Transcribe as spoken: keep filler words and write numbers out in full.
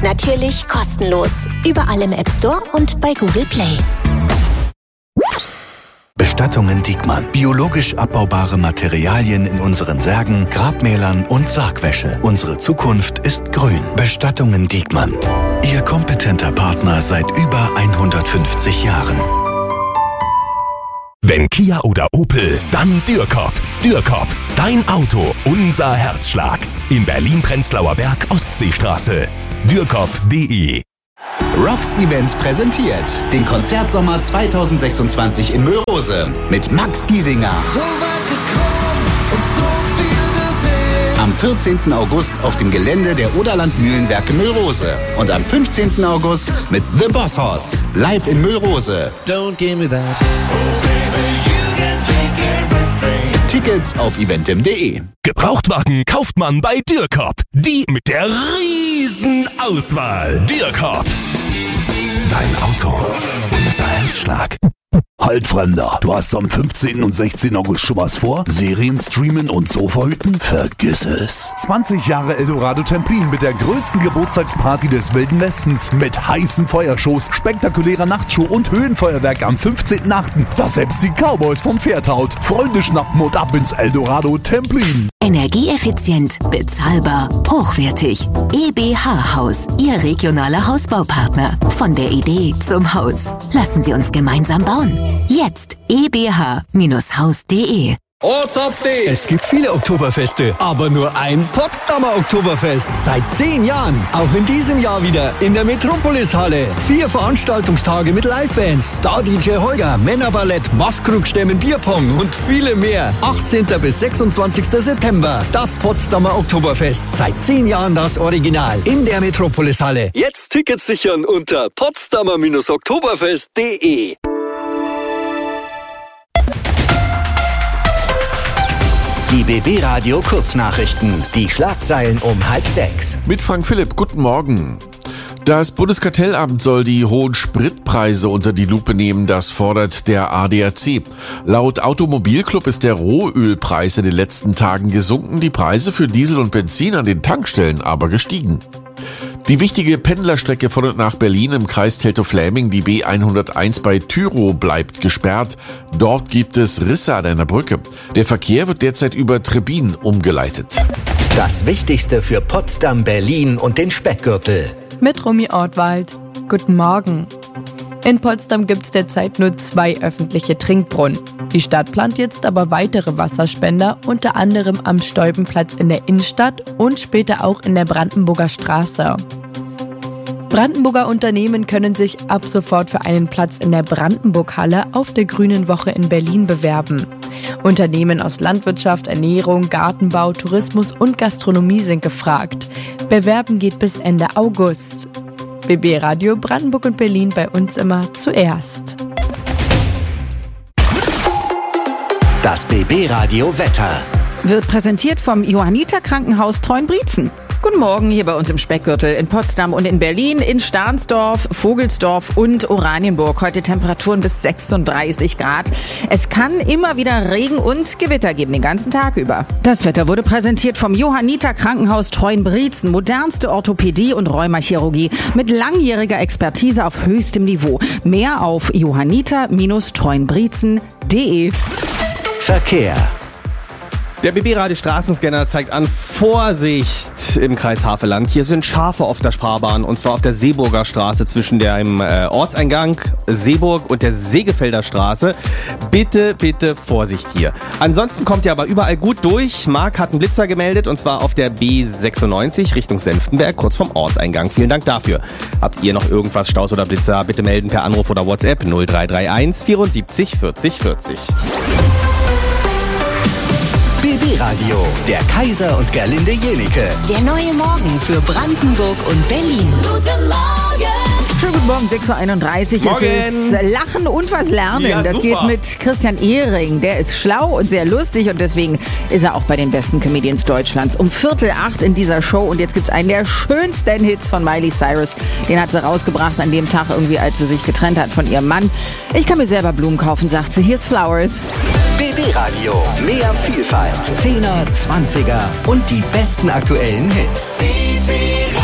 Natürlich kostenlos. Überall im App Store und bei Google Play. Bestattungen Diekmann. Biologisch abbaubare Materialien in unseren Särgen, Grabmälern und Sargwäsche. Unsere Zukunft ist grün. Bestattungen Diekmann. Ihr kompetenter Partner seit über hundertfünfzig Jahren. Wenn Kia oder Opel, dann Dürrkop. Dürrkop, dein Auto, unser Herzschlag. In Berlin-Prenzlauer Berg, Ostseestraße. dürrkop punkt de. Rocks Events präsentiert den Konzertsommer zweitausendsechsundzwanzig in Müllrose mit Max Giesinger. So weit gekommen und so viel gesehen. Am vierzehnten August auf dem Gelände der Oderland Mühlenwerke Müllrose. Und am fünfzehnten August mit The Boss Hoss live in Müllrose. Don't give me that. Tickets auf eventim punkt de. Gebrauchtwagen kauft man bei Dürrkop. Die mit der riesen Auswahl. Dürrkop. Dein Auto, unser Herzschlag. Halt, Fremder, du hast am fünfzehnten und sechzehnten August schon was vor? Serien streamen und Sofa hüten? Vergiss es. zwanzig Jahre Eldorado Templin mit der größten Geburtstagsparty des Wilden Westens. Mit heißen Feuershows, spektakulärer Nachtshow und Höhenfeuerwerk am fünfzehnten achten. Das selbst die Cowboys vom Pferd haut. Freunde schnappen und ab ins Eldorado Templin. Energieeffizient, bezahlbar, hochwertig. E B H Haus, Ihr regionaler Hausbaupartner. Von der Idee zum Haus. Lassen Sie uns gemeinsam bauen. Jetzt e b h Haus punkt de. Ortsupdate! Es gibt viele Oktoberfeste, aber nur ein Potsdamer Oktoberfest. Seit zehn Jahren. Auch in diesem Jahr wieder in der Metropolis-Halle. Vier Veranstaltungstage mit Livebands, Star-D J Holger, Männerballett, Maskrugstämmen, Bierpong und viele mehr. achtzehnten bis sechsundzwanzigsten September. Das Potsdamer Oktoberfest. Seit zehn Jahren das Original. In der Metropolis-Halle. Jetzt Tickets sichern unter potsdamer oktoberfest punkt de. Die B B Radio Kurznachrichten. Die Schlagzeilen um halb sechs. Mit Frank Philipp, guten Morgen. Das Bundeskartellamt soll die hohen Spritpreise unter die Lupe nehmen, das fordert der A D A C. Laut Automobilclub ist der Rohölpreis in den letzten Tagen gesunken, die Preise für Diesel und Benzin an den Tankstellen aber gestiegen. Die wichtige Pendlerstrecke von und nach Berlin im Kreis Teltow-Fläming, die B hunderteins bei Tyrow, bleibt gesperrt. Dort gibt es Risse an einer Brücke. Der Verkehr wird derzeit über Trebbin umgeleitet. Das Wichtigste für Potsdam, Berlin und den Speckgürtel. Mit Romy Ortwald. Guten Morgen. In Potsdam gibt es derzeit nur zwei öffentliche Trinkbrunnen. Die Stadt plant jetzt aber weitere Wasserspender, unter anderem am Steubenplatz in der Innenstadt und später auch in der Brandenburger Straße. Brandenburger Unternehmen können sich ab sofort für einen Platz in der Brandenburg-Halle auf der Grünen Woche in Berlin bewerben. Unternehmen aus Landwirtschaft, Ernährung, Gartenbau, Tourismus und Gastronomie sind gefragt. Bewerben geht bis Ende August. B B Radio Brandenburg und Berlin bei uns immer zuerst. Das B B Radio Wetter wird präsentiert vom Johanniter Krankenhaus Treuenbrietzen. Guten Morgen hier bei uns im Speckgürtel in Potsdam und in Berlin, in Stahnsdorf, Vogelsdorf und Oranienburg. Heute Temperaturen bis sechsunddreißig Grad. Es kann immer wieder Regen und Gewitter geben, den ganzen Tag über. Das Wetter wurde präsentiert vom Johanniter Krankenhaus Treuenbrietzen. Modernste Orthopädie und Rheumachirurgie mit langjähriger Expertise auf höchstem Niveau. Mehr auf johanniter Treuenbrietzen punkt de. Verkehr. Der B B-Radio Straßenscanner zeigt an Vorsicht im Kreis Havelland. Hier sind Schafe auf der Fahrbahn und zwar auf der Seeburger Straße zwischen dem äh, Ortseingang Seeburg und der Segefelder Straße. Bitte, bitte Vorsicht hier. Ansonsten kommt ihr aber überall gut durch. Marc hat einen Blitzer gemeldet und zwar auf der B sechsundneunzig Richtung Senftenberg, kurz vom Ortseingang. Vielen Dank dafür. Habt ihr noch irgendwas, Staus oder Blitzer, bitte melden per Anruf oder WhatsApp null drei drei eins vierundsiebzig vierzig vierzig. B B-Radio, der Kaiser und Gerlinde Jenike. Der neue Morgen für Brandenburg und Berlin. Guten Morgen! Schönen guten Morgen, sechs Uhr einunddreißig. Morgen. Es ist Lachen und was Lernen. Ja, das super. geht mit Christian Ehring. Der ist schlau und sehr lustig und deswegen ist er auch bei den besten Comedians Deutschlands. Um Viertel acht in dieser Show und jetzt gibt's einen der schönsten Hits von Miley Cyrus. Den hat sie rausgebracht an dem Tag irgendwie, als sie sich getrennt hat von ihrem Mann. Ich kann mir selber Blumen kaufen, sagt sie. Here's Flowers. B B-Radio, mehr Vielfalt, Zehner, Zwanziger und die besten aktuellen Hits. B B